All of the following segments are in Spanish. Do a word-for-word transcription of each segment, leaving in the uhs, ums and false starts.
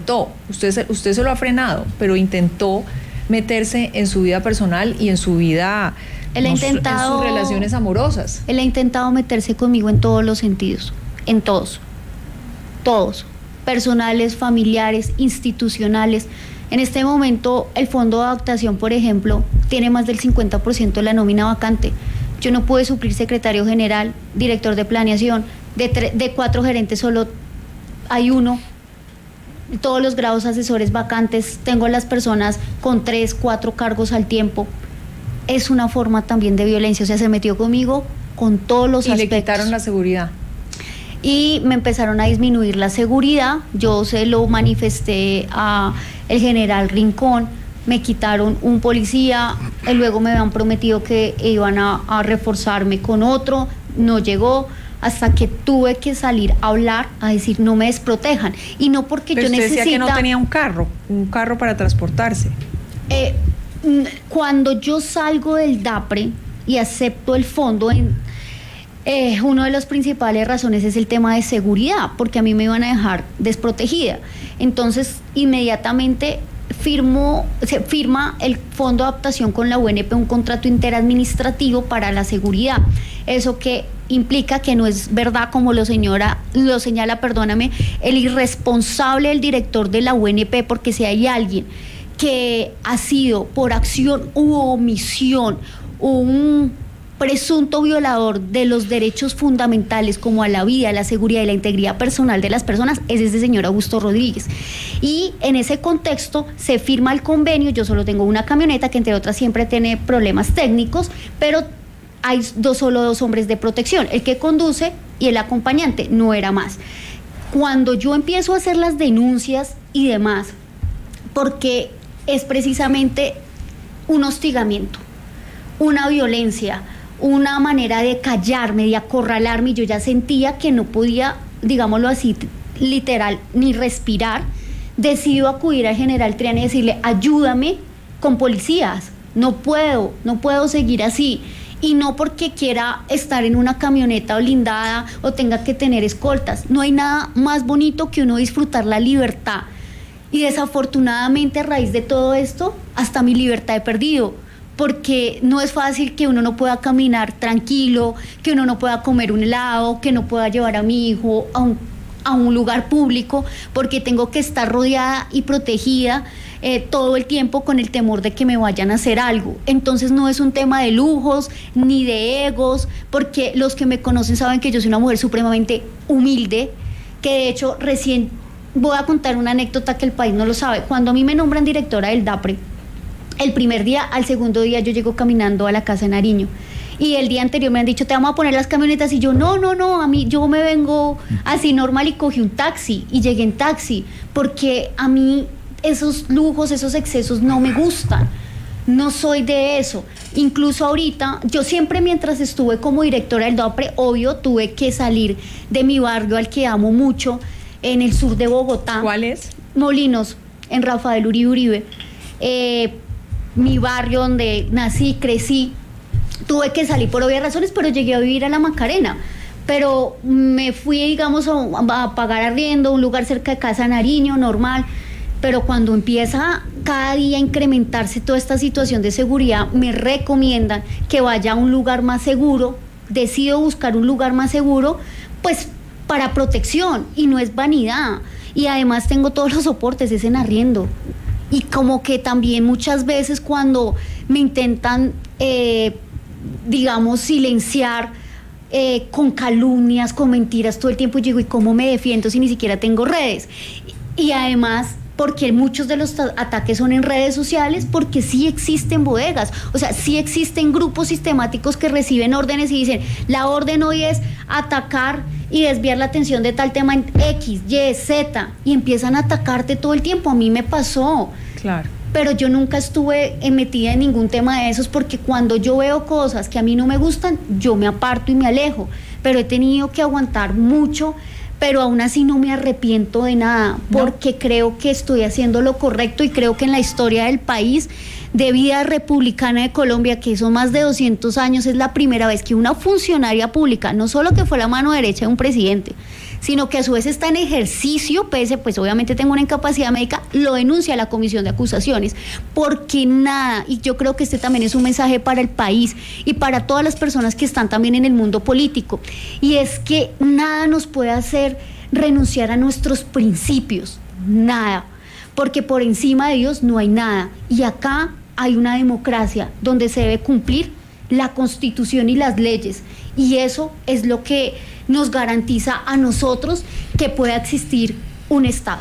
intentó, usted se, usted se lo ha frenado, pero intentó meterse en su vida personal y en su vida, él ha no, intentado, en sus relaciones amorosas. Él ha intentado meterse conmigo en todos los sentidos, en todos, todos, personales, familiares, institucionales. En este momento, el Fondo de Adaptación, por ejemplo, tiene más del cincuenta por ciento de la nómina vacante. Yo no pude suplir secretario general, director de planeación, de, tre- de cuatro gerentes solo hay uno, todos los grados asesores vacantes, tengo las personas con tres, cuatro cargos al tiempo. Es una forma también de violencia, o sea, se metió conmigo con todos los y aspectos. Y le quitaron la seguridad. Y me empezaron a disminuir la seguridad, yo se lo manifesté a el general Rincón, me quitaron un policía, y luego me habían prometido que iban a, a reforzarme con otro, no llegó, hasta que tuve que salir a hablar, a decir no me desprotejan, y no porque Pero yo usted necesita... decía que no tenía un carro, un carro para transportarse. Eh, cuando yo salgo del DAPRE y acepto el fondo, en, eh, una de las principales razones es el tema de seguridad, porque a mí me iban a dejar desprotegida. Entonces, inmediatamente firmó, se firma el Fondo de Adaptación con la U N P un contrato interadministrativo para la seguridad. Eso que implica que no es verdad, como lo, señora, lo señala, perdóname, el irresponsable del director de la U N P, porque si hay alguien que ha sido por acción u omisión un presunto violador de los derechos fundamentales como a la vida, a la seguridad y la integridad personal de las personas, es ese señor Augusto Rodríguez. Y en ese contexto se firma el convenio. Yo solo tengo una camioneta que entre otras siempre tiene problemas técnicos, pero hay dos, solo dos hombres de protección, el que conduce y el acompañante, no era más. Cuando yo empiezo a hacer las denuncias y demás, porque es precisamente un hostigamiento, una violencia, una manera de callarme, de acorralarme, y yo ya sentía que no podía, digámoslo así, literal, ni respirar. Decido acudir al general Triana y decirle, ayúdame con policías, no puedo, no puedo seguir así. Y no porque quiera estar en una camioneta blindada o tenga que tener escoltas, no hay nada más bonito que uno disfrutar la libertad. Y desafortunadamente, a raíz de todo esto, hasta mi libertad he perdido, porque no es fácil que uno no pueda caminar tranquilo, que uno no pueda comer un helado, que no pueda llevar a mi hijo a un, a un lugar público, porque tengo que estar rodeada y protegida eh, todo el tiempo con el temor de que me vayan a hacer algo. Entonces no es un tema de lujos ni de egos, porque los que me conocen saben que yo soy una mujer supremamente humilde, que de hecho recién voy a contar una anécdota que el país no lo sabe. Cuando a mí me nombran directora del DAPRE, el primer día, al segundo día yo llego caminando a la casa de Nariño, y el día anterior me han dicho, te vamos a poner las camionetas, y yo, no, no, no, a mí, yo me vengo así normal, y cogí un taxi, y llegué en taxi, porque a mí esos lujos, esos excesos no me gustan, no soy de eso. Incluso ahorita, yo siempre mientras estuve como directora del DAPRE, obvio, tuve que salir de mi barrio al que amo mucho, en el sur de Bogotá. ¿Cuál es? Molinos, en Rafael Uribe Uribe. Eh, mi barrio donde nací, crecí. Tuve que salir por obvias razones, pero llegué a vivir a La Macarena. Pero me fui, digamos, a, a pagar arriendo, un lugar cerca de Casa Nariño, normal. Pero cuando empieza cada día a incrementarse toda esta situación de seguridad, me recomiendan que vaya a un lugar más seguro. Decido buscar un lugar más seguro, pues para protección, y no es vanidad. Y además tengo todos los soportes, es en arriendo. Y como que también muchas veces cuando me intentan, eh, digamos, silenciar eh, con calumnias, con mentiras todo el tiempo, yo digo, ¿y cómo me defiendo si ni siquiera tengo redes? Y además, porque muchos de los ataques son en redes sociales, porque sí existen bodegas, o sea, sí existen grupos sistemáticos que reciben órdenes y dicen, la orden hoy es atacar y desviar la atención de tal tema en X, Y, Z, y empiezan a atacarte todo el tiempo. A mí me pasó. Claro. Pero yo nunca estuve metida en ningún tema de esos, porque cuando yo veo cosas que a mí no me gustan, yo me aparto y me alejo. Pero he tenido que aguantar mucho, pero aún así no me arrepiento de nada, porque no. Creo que estoy haciendo lo correcto, y creo que en la historia del país, de vida republicana de Colombia, que son más de doscientos años, es la primera vez que una funcionaria pública, no solo que fue la mano derecha de un presidente, sino que a su vez está en ejercicio, pese, pues obviamente tengo una incapacidad médica, lo denuncia a la comisión de acusaciones, porque nada, y yo creo que este también es un mensaje para el país y para todas las personas que están también en el mundo político, y es que nada nos puede hacer renunciar a nuestros principios, nada, porque por encima de Dios no hay nada, y acá hay una democracia donde se debe cumplir la Constitución y las leyes, y eso es lo que nos garantiza a nosotros que pueda existir un Estado.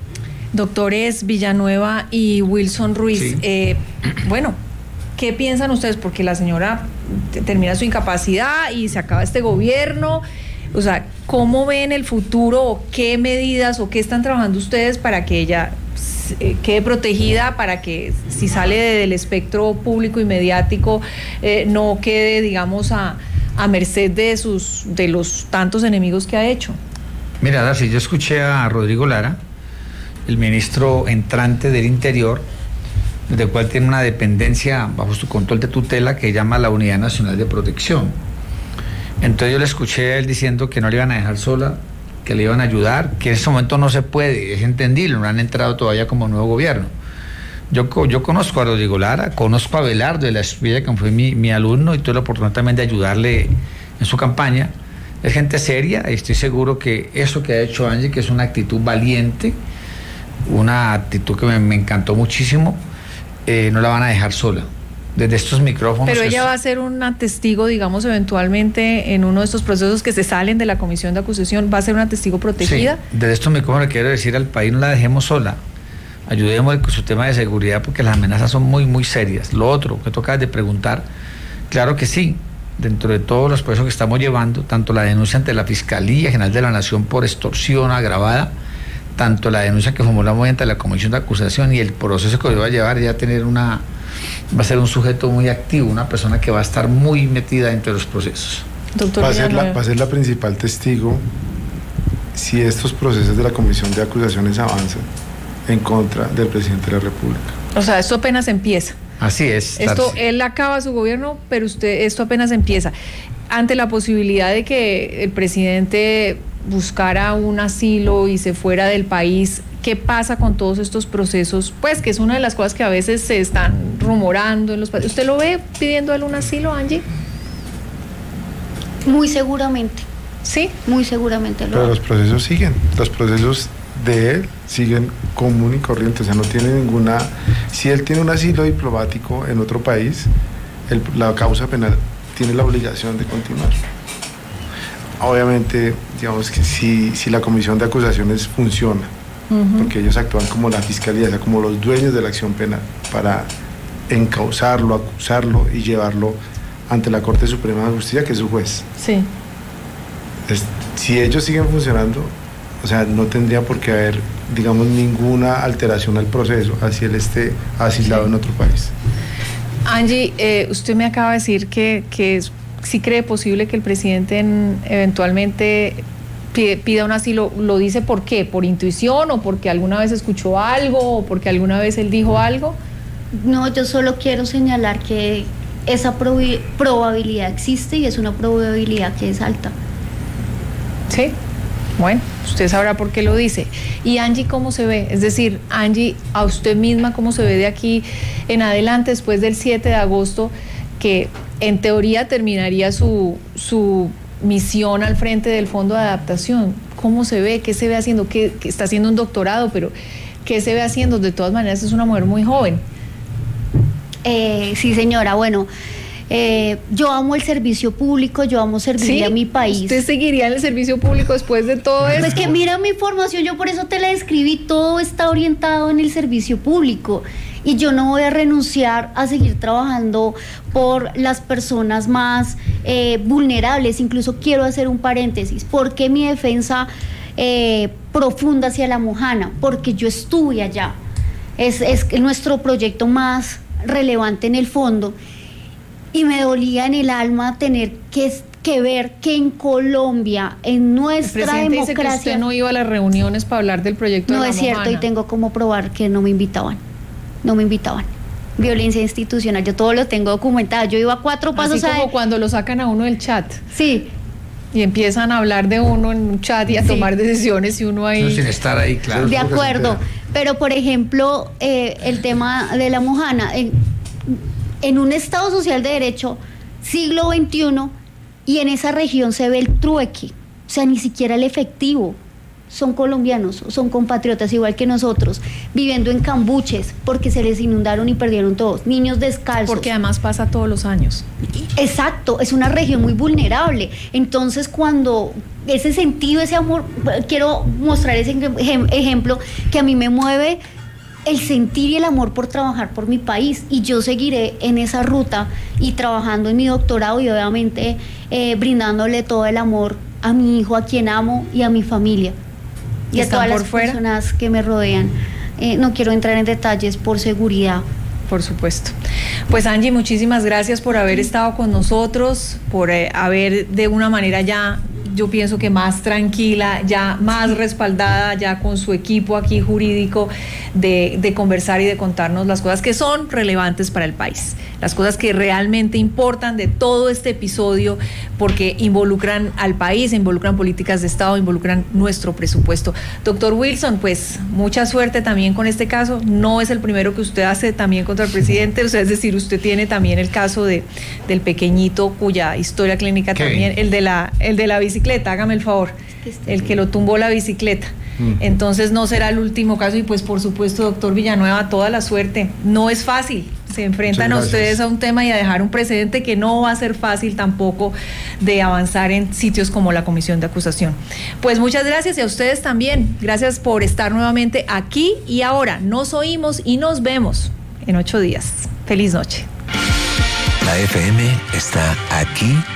Doctores Villanueva y Wilson Ruiz, sí. eh, bueno, ¿qué piensan ustedes? Porque la señora termina su incapacidad y se acaba este gobierno. O sea, ¿cómo ven el futuro o qué medidas o qué están trabajando ustedes para que ella eh, quede protegida, para que si sale del espectro público y mediático eh, no quede, digamos, a, a merced de sus de los tantos enemigos que ha hecho? Mira, Darcy, yo escuché a Rodrigo Lara, el ministro entrante del Interior, del cual tiene una dependencia bajo su control de tutela que llama la Unidad Nacional de Protección. Entonces yo le escuché a él diciendo que no le iban a dejar sola, que le iban a ayudar, que en ese momento no se puede, es entendible, no han entrado todavía como nuevo gobierno. Yo, yo conozco a Rodrigo Lara, conozco a Belardo de la Espriella, que fue mi, mi alumno, y tuve la oportunidad también de ayudarle en su campaña. Es gente seria, y estoy seguro que eso que ha hecho Angie, que es una actitud valiente, una actitud que me, me encantó muchísimo, eh, no la van a dejar sola. Desde estos micrófonos. Pero ella va a ser una testigo, digamos, eventualmente en uno de estos procesos que se salen de la comisión de acusación, ¿va a ser una testigo protegida? Sí, desde estos micrófonos quiero decir al país, no la dejemos sola, ayudemos con su tema de seguridad, porque las amenazas son muy, muy serias. Lo otro que toca de preguntar, claro que sí, dentro de todos los procesos que estamos llevando, tanto la denuncia ante la Fiscalía General de la Nación por extorsión agravada, tanto la denuncia que formulamos ante la comisión de acusación y el proceso que va a llevar ya a tener una, va a ser un sujeto muy activo, una persona que va a estar muy metida entre los procesos. Doctor va a ser la, va a ser la principal testigo si estos procesos de la comisión de acusaciones avanzan en contra del presidente de la República. O sea, esto apenas empieza. Así es. Esto, él acaba su gobierno, pero usted, esto apenas empieza. Ante la posibilidad de que el presidente buscara un asilo y se fuera del país, ¿qué pasa con todos estos procesos? Pues que es una de las cosas que a veces se están rumorando en los países. ¿Usted lo ve pidiendo a él un asilo, Angie? Muy seguramente. ¿Sí? Muy seguramente lo Pero los procesos siguen, los procesos de él siguen común y corriente, o sea, no tiene ninguna... Si él tiene un asilo diplomático en otro país, el, la causa penal tiene la obligación de continuar. Obviamente, digamos que si, si la comisión de acusaciones funciona, uh-huh. porque ellos actúan como la fiscalía, o sea, como los dueños de la acción penal, para encauzarlo, acusarlo y llevarlo ante la Corte Suprema de Justicia, que es su juez. Sí. Es, si ellos siguen funcionando, o sea, no tendría por qué haber, digamos, ninguna alteración al proceso, así él esté asilado sí. en otro país. Angie, eh, usted me acaba de decir que, que es ¿sí cree posible que el presidente en, eventualmente pide, pida un asilo? ¿Lo dice por qué? ¿Por intuición o porque alguna vez escuchó algo o porque alguna vez él dijo algo? No, yo solo quiero señalar que esa prob- probabilidad existe y es una probabilidad que es alta. Sí, bueno, usted sabrá por qué lo dice. ¿Y Angie cómo se ve? Es decir, Angie, a usted misma, ¿cómo se ve de aquí en adelante después del siete de agosto, que en teoría terminaría su, su misión al frente del Fondo de Adaptación? ¿Cómo se ve? ¿Qué se ve haciendo? ¿Qué, qué está haciendo un doctorado? Pero ¿qué se ve haciendo? De todas maneras es una mujer muy joven. Eh, sí, señora, bueno, eh, yo amo el servicio público, yo amo servirle ¿Sí? a mi país. ¿Usted seguiría en el servicio público después de todo esto? Pues que mira mi formación, yo por eso te la describí, todo está orientado en el servicio público. Y yo no voy a renunciar a seguir trabajando por las personas más eh, vulnerables. Incluso quiero hacer un paréntesis. ¿Por qué mi defensa eh, profunda hacia la Mojana? Porque yo estuve allá. Es, es nuestro proyecto más relevante en el fondo. Y me dolía en el alma tener que, que ver que en Colombia, en nuestra el presidente democracia... Dice que usted no iba a las reuniones para hablar del proyecto de la Mojana. No es cierto, y tengo como probar que no me invitaban. No me invitaban. Violencia institucional, yo todo lo tengo documentado. Yo iba a cuatro pasos. Así como a... cuando lo sacan a uno del chat. Sí, Y empiezan a hablar de uno en un chat y a sí. tomar decisiones y uno ahí... No, sin estar ahí, claro. De acuerdo, pero por ejemplo, eh, el tema de la Mojana, en, en un Estado social de derecho, siglo veintiuno, y en esa región se ve el trueque, o sea, ni siquiera el efectivo. Son colombianos, son compatriotas igual que nosotros, viviendo en cambuches porque se les inundaron y perdieron todos, niños descalzos. Porque además pasa todos los años. Exacto, es una región muy vulnerable. Entonces, cuando ese sentido, ese amor, quiero mostrar ese ejemplo que a mí me mueve el sentir y el amor por trabajar por mi país, y yo seguiré en esa ruta y trabajando en mi doctorado y obviamente eh, brindándole todo el amor a mi hijo, a quien amo, y a mi familia. Y a todas las fuera? personas que me rodean. Eh, no quiero entrar en detalles por seguridad. Por supuesto. Pues Angie, muchísimas gracias por haber estado con nosotros, por eh, haber de una manera ya, yo pienso que más tranquila, ya más respaldada, ya con su equipo aquí jurídico, de, de conversar y de contarnos las cosas que son relevantes para el país, las cosas que realmente importan de todo este episodio, porque involucran al país, involucran políticas de Estado, involucran nuestro presupuesto. Doctor Wilson, pues mucha suerte también con este caso. No es el primero que usted hace también contra el presidente, o sea, es decir, usted tiene también el caso de del pequeñito cuya historia clínica ¿Qué? también, el de la el de la bicicleta, hágame el favor, el que lo tumbó la bicicleta. Mm. Entonces no será el último caso, y pues por supuesto, doctor Villanueva, toda la suerte. No es fácil. Se enfrentan a ustedes a un tema y a dejar un precedente que no va a ser fácil tampoco de avanzar en sitios como la Comisión de Acusación. Pues muchas gracias, y a ustedes también. Gracias por estar nuevamente aquí y ahora. Nos oímos y nos vemos en ocho días. Feliz noche. La F M está aquí